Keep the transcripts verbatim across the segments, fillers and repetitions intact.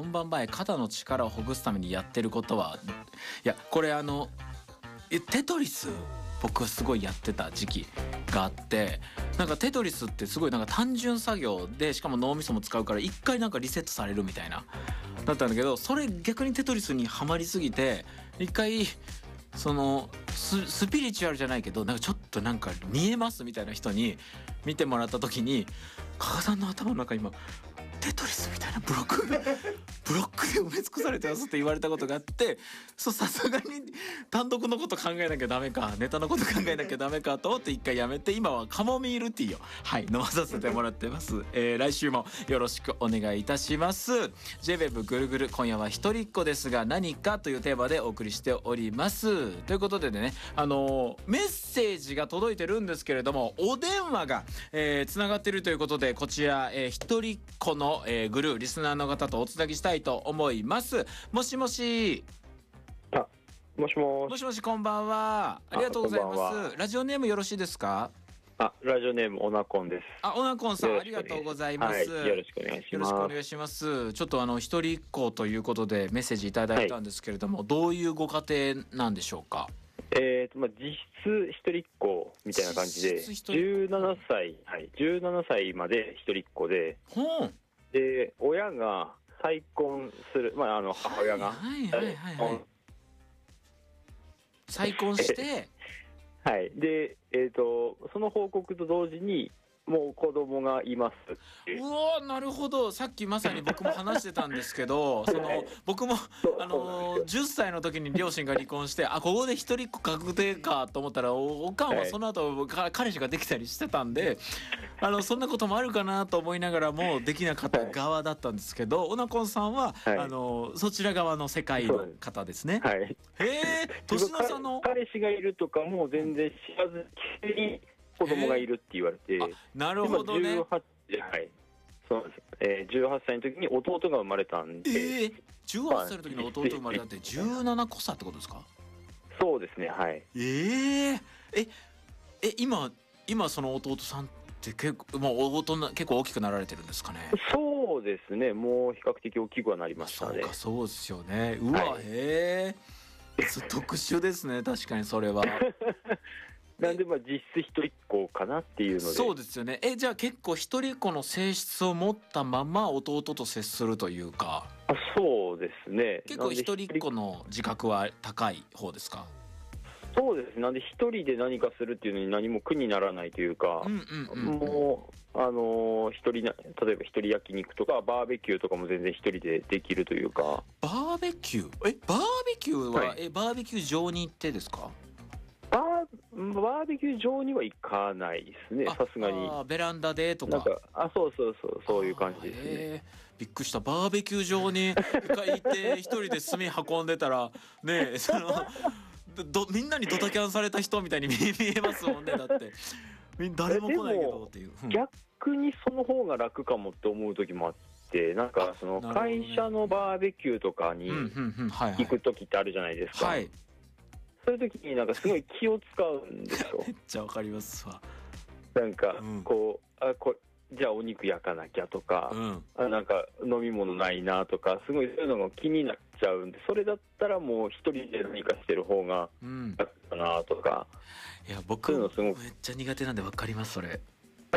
本番前肩の力をほぐすためにやってることは、いやこれあのテトリス僕はすごいやってた時期があって、なんかテトリスってすごいなんか単純作業で、しかも脳みそも使うから一回なんかリセットされるみたいなだったんだけど、それ逆にテトリスにはまりすぎて一回その ス, スピリチュアルじゃないけどなんかちょっとなんか見えますみたいな人に見てもらった時に、加賀さんの頭の中今テトリスみたいなブロックブロックで埋め尽くされてますって言われたことがあって、そうさすがに単独のこと考えなきゃダメか、ネタのこと考えなきゃダメかと思って一回やめて、今はカモミールティーをはい飲まさせてもらってます、えー、来週もよろしくお願いいたします。 ジェイウェブ ぐるぐる、今夜は一人っ子ですが何かというテーマでお送りしております。ということでね、あのー、メッセージが届いてるんですけれども、お電話が、えー、つながっているということで、こちら、えー、一人っ子の、えー、グルーリスナーの方とおつなぎしたいと思います。もしもし。 あ、もしもし。 もしもし、こんばんは。ありがとうございます。ラジオネームよろしいですか？ あ、ラジオネームオナコンです。 あ、オナコンさんありがとうございます、 はい、よろしくお願いします。 よろしくお願いします。ちょっとあの一人っ子ということでメッセージいただいたんですけれども、はい、どういうご家庭なんでしょうか？ えーとまあ、実質一人っ子みたいな感じで、じゅうななさい、はい、じゅうななさいまで一人っ子で、 ほんで親が再婚する、まあ、あの母親が、 はいはいはいはいはい、再婚してはいで、えーとその報告と同時にもう子供がいますっていう。 うわ、なるほど。さっきまさに僕も話してたんですけどその僕もあのじゅっさいの時に両親が離婚して、あ、ここで一人っ子確定かと思ったら、お, おかんはその後、はい、彼氏ができたりしてたんで、あのそんなこともあるかなと思いながらもできなかった側だったんですけど、オナコンさんは、はい、あのそちら側の世界の方ですね。 はい、 へえ、年の差の彼氏がいるとかも全然知らず急に子供がいるって言われて、えー、 なるほどね。 じゅうはち、はい、そうです、えー、じゅうはっさいの時に弟が生まれたんで、えー、 じゅうはっさいの時に弟生まれたってじゅうななこ差ってことですか？ そうですね、はい。 えー、ええ今今その弟さんって結構もう大人、結構大きくなられてるんですかね？ そうですね、もう比較的大きくはなりましたね。 そうか、そうですよね。うわ、はい、へえ特殊ですね、確かにそれは。 なんでまあ実質一人っ子かなっていうので。 そうですよね。え、じゃあ結構一人っ子の性質を持ったまま弟と接するというか。 あ、そうですね。 結構一人っ子の自覚は高い方ですか？ そうです。なんで一人で何かするっていうのに何も苦にならないというか、うんうんうんうん、もうあのー、一人な例えば一人焼肉とかバーベキューとかも全然一人でできるというか。 バーベキュー、えバーベキューは、はい、えバーベキュー場に行ってですか？ バー、バーベキュー場には行かないですね、さすがに。 あ、ベランダでとか。 なんか、あ、そうそうそう、そういう感じですね。 びっくりした。バーベキュー場に行って一人で炭運んでたらねえ、そのどみんなにドタキャンされた人みたいに見えますもんね。だって誰も来ないけどっていう、うん、 逆にその方が楽かもって思う時もあって、なんかその会社のバーベキューとかに行く時ってあるじゃないですか。はい、そういう時になんかすごい気を使うんですよ。 めっちゃわかりますわ。 なんかこう、うん、あこじゃあお肉焼かなきゃとか、うん、あなんか飲み物ないなとか、すごいそういうのが気になっちゃうんで、それだったらもう一人で何かしてる方が楽かなとか、 うん、いや僕もめっちゃ苦手なんでわかりますそれ。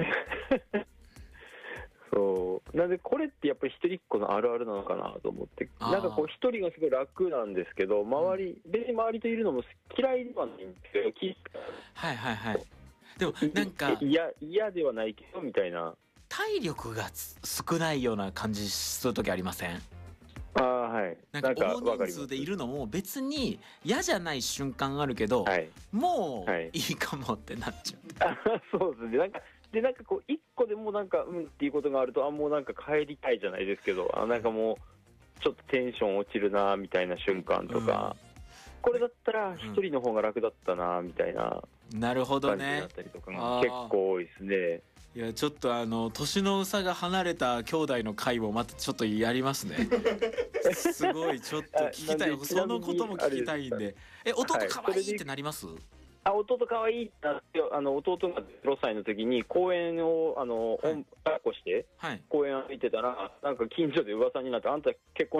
そうなんでこれってやっぱり一人っ子のあるあるなのかなと思って、なんかこう一人がすごい楽なんですけど、周り、うん、別に周りといるのも嫌いではないんですけど、 はいはいはい。でもなんか嫌ではないけどみたいな、 体力が少ないような感じする時ありません？ あ、はい、 なんか大人数でいるのも別に嫌じゃない瞬間あるけど、はい、もういいかもってなっちゃう、 はい、そうですね。なんかでなんかこう一個でもなんかうんっていうことがあると、あもうなんか帰りたいじゃないですけど、あなんかもうちょっとテンション落ちるなみたいな瞬間とか、うん、これだったら一人の方が楽だったなみたいな、 うん、なるほどね、 だったりとかが結構多いですね。 いやちょっとあの年の差が離れた兄弟の会もまたちょっとやりますね。すごいちょっと聞きたい、そのことも聞きたいんで。え弟可愛いってなります？ あ弟可愛いってなって、あの弟がゼロさいの時に公園をあの、はい、抱っこして、はい、公園歩いてたらなんか近所で噂になって、あんた結婚